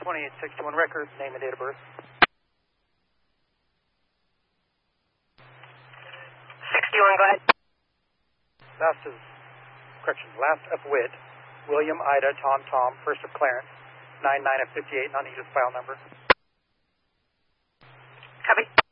2861 record, name and date of birth. 61, go ahead. Last of Witt, William Ida Tom Tom, first of Clarence, 99 of 58, non-English file number. Copy.